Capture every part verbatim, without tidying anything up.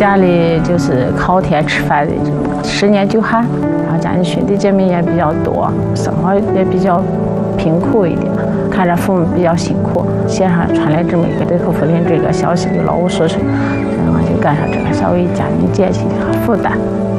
家里就是靠天吃饭的，就十年九寒，然后家里兄弟姐妹也比较多，生活也比较贫苦一点，看着父母比较辛苦，线上传来这么一个对口福林这个消息，就劳务缩水，然后就干上这个，稍微家里减轻负担。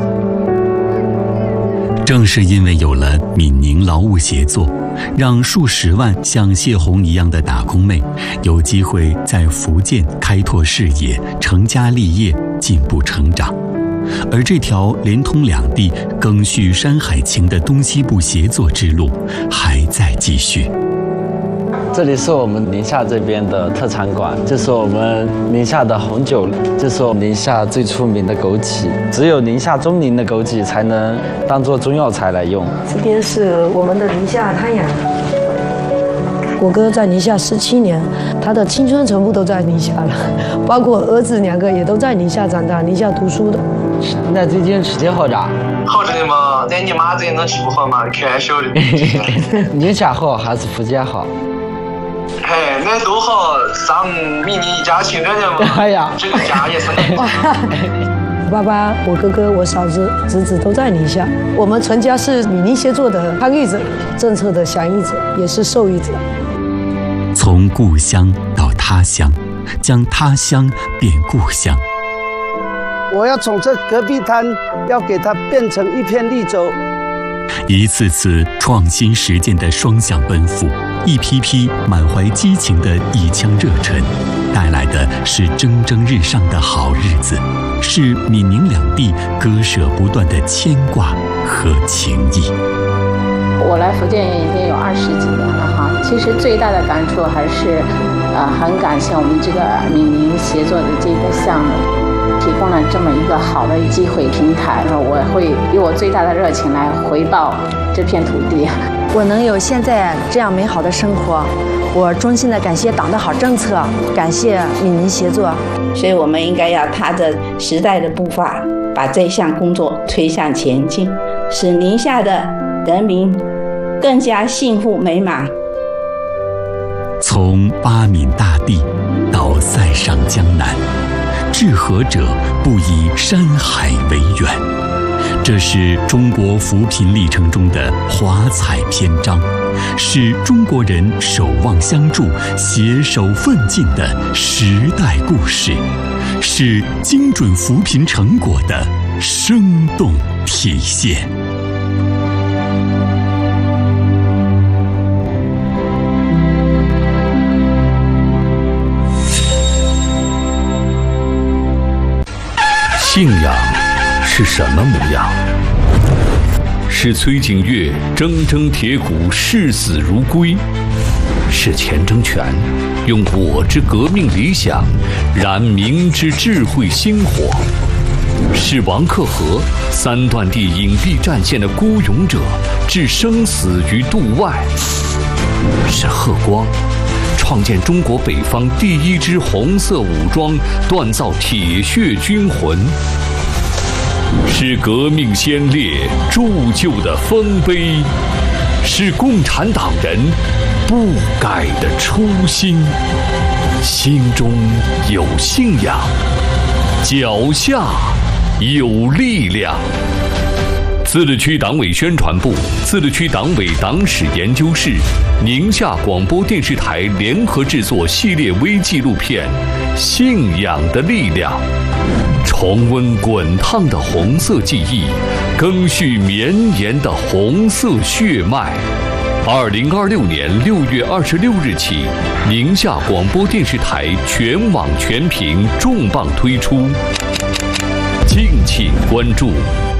正是因为有了闽宁劳务协作，让数十万像谢红一样的打工妹有机会在福建开拓事业、成家立业、进步成长。而这条连通两地、更续山海情的东西部协作之路还在继续。 这里是我们宁夏这边的特产馆，这是我们宁夏的红酒，这是我们宁夏最出名的枸杞，只有宁夏中宁的枸杞才能当做中药材来用。 这边是我们的宁夏滩养，我哥在宁夏十七年，他的青春全部都在宁夏了，包括儿子两个也都在宁夏长大，宁夏读书的。 那最近吃的好着？ 好着的嘛，在你妈这能吃不好嘛？开玩笑的。 宁夏好还是福建好？ 嘿，那都好，上闽宁一家亲热的嘛。 哎呀， 这个家也是。 爸爸、我哥哥、我嫂子、侄子都在宁夏，我们全家是闽宁协作的参与者，政策的响应者，也是受益者。 从故乡到他乡，将他乡变故乡。 我要从这戈壁滩，要给它变成一片绿洲。 一次次创新实践的双向奔赴，一批批满怀激情的一腔热忱，带来的是蒸蒸日上的好日子，是闽宁两地割舍不断的牵挂和情谊。 我来福建已经有二十几年了哈，其实最大的感触还是，呃，很感谢我们这个闽宁协作的这个项目。提供了这么一个好的机会平台，我会以我最大的热情来回报这片土地。 我能有现在这样美好的生活，我衷心的感谢党的好政策，感谢闽宁协作。 所以我们应该要踏着时代的步伐，把这项工作推向前进，使宁夏的人民更加幸福美满。 从八闽大地到塞上江南，治河者不以山海为远，这是中国扶贫历程中的华彩篇章，是中国人守望相助、携手奋进的时代故事，是精准扶贫成果的生动体现。 信仰是什么模样？是崔景岳铮铮铁骨、视死如归，是钱钟全用我之革命理想燃明之智慧星火，是王克和三段地隐蔽战线的孤勇者置生死于度外，是贺光创建中国北方第一支红色武装，锻造铁血军魂，是革命先烈铸就的丰碑，是共产党人不改的初心。心中有信仰，脚下有力量。自治区党委宣传部、自治区党委党史研究室、宁夏广播电视台联合制作系列微纪录片《信仰的力量》，重温滚烫的红色记忆，更续绵延的红色血脉。二零二六年六月二十六日起，宁夏广播电视台全网全屏重磅推出，敬请关注。